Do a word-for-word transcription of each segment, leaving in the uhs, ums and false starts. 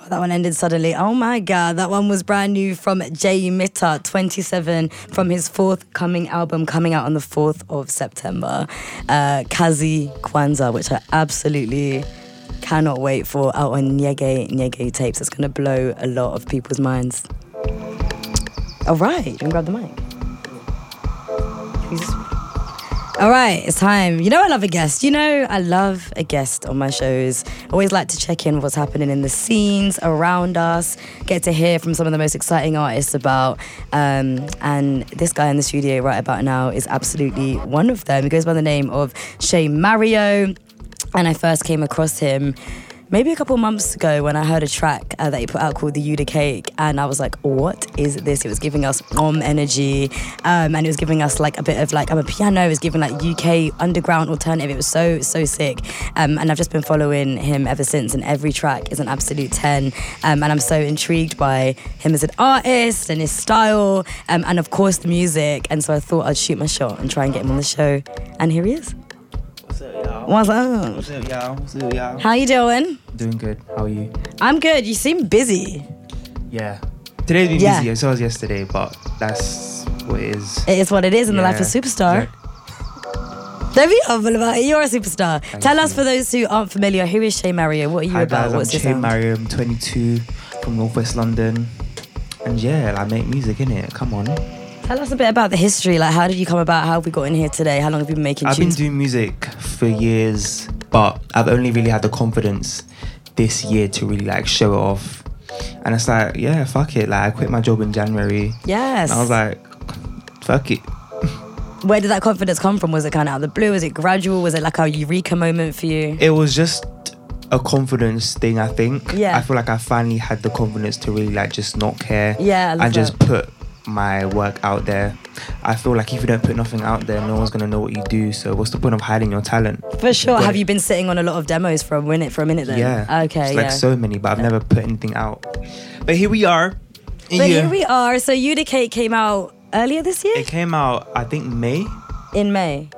That one ended suddenly. Oh my God, that one was brand new from Jay Mitta, twenty-seven, from his forthcoming album coming out on the fourth of September. Uh, Kazi Kwanzaa, which I absolutely cannot wait for, out on Nyege Nyege tapes. It's going to blow a lot of people's minds. All right, you can grab the mic. Please. All right, it's time. You know I love a guest. You know I love a guest on my shows. Always like to check in what's happening in the scenes around us, get to hear from some of the most exciting artists about. Um, and this guy in the studio right about now is absolutely one of them. He goes by the name of Shay Mario. And I first came across him maybe a couple months ago when I heard a track uh, that he put out called The Uda Cake, and I was like, what is this? It was giving us om energy, um, and it was giving us like a bit of like, I'm a piano, it was giving like U K underground alternative. It was so, so sick. Um, and I've just been following him ever since, and every track is an absolute ten. Um, and I'm so intrigued by him as an artist and his style, um, and of course the music. And so I thought I'd shoot my shot and try and get him on the show. And here he is. What's up, y'all? What's up? What's up, y'all? What's up, y'all? How you doing? Doing good. How are you? I'm good. You seem busy. Yeah. Today's been Yeah. busy, so was yesterday, but that's what it is. It is what it is in the Yeah. life of a superstar. Exact- Don't be humble about it. You're a superstar. Thank Tell you. us, for those who aren't familiar, who is Shay Mario? What are you Hi about? guys, I'm What's your Shay sound? Mario. I'm twenty-two from Northwest London, and yeah, I make music innit. Come on. Tell us a bit about the history. Like, how did you come about? How have we got in here today? How long have you been making I've been tunes? doing music for years, but I've only really had the confidence this year to really like show it off. And it's like, yeah, fuck it. Like, I quit my job in January. Yes. And I was like, fuck it. Where did that confidence come from? Was it kind of out of the blue? Was it gradual? Was it like a eureka moment for you? It was just a confidence thing, I think. Yeah. I feel like I finally had the confidence to really like just not care. Yeah, I love and just that. put my work out there. I feel like if you don't put nothing out there, no one's gonna know what you do. So what's the point of hiding your talent? For sure. But- Have you been sitting on a lot of demos for a minute? For a minute then? Yeah. Okay. It's like yeah. so many, but I've never put anything out. But here we are. But Yeah. here we are. So Uda Cake came out earlier this year? It came out, I think May, In May.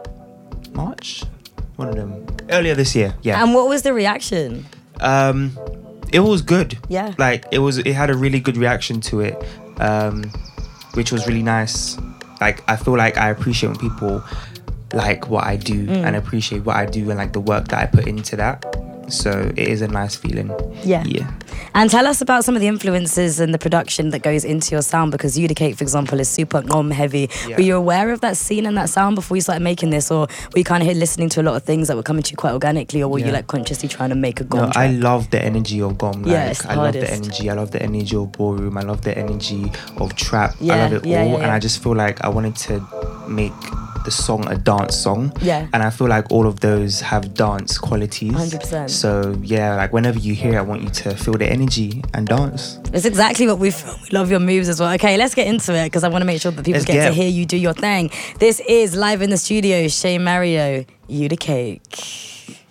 March, one of them. Earlier this year. Yeah. And what was the reaction? Um, it was good. Yeah. Like it was, it had a really good reaction to it, um, which was really nice. Like I feel like I appreciate when people like what I do Mm. and appreciate what I do and like the work that I put into that. So it is a nice feeling. Yeah. Yeah. And tell us about some of the influences and the production that goes into your sound, because Uda Cake, for example, is super om heavy. Yeah. Were you aware of that scene and that sound before you started making this, or were you kind of listening to a lot of things that were coming to you quite organically, or were you Yeah. like consciously trying to make a gom No, track? I love the energy of Gom. Like, Yeah, it's the I love the hardest. energy. I love the energy of ballroom. I love the energy of trap. I Yeah, love it yeah, all. yeah, And yeah. I just feel like I wanted to make the song a dance song. Yeah. And I feel like all of those have dance qualities. one hundred percent. So yeah, like whenever you hear it, I want you to feel the energy and dance. It's exactly what we feel. We love your moves as well. Okay, let's get into it, because I want to make sure that people Let's get get to it. hear you do your thing. This is live in the studio, Shay Mario, Uda Cake.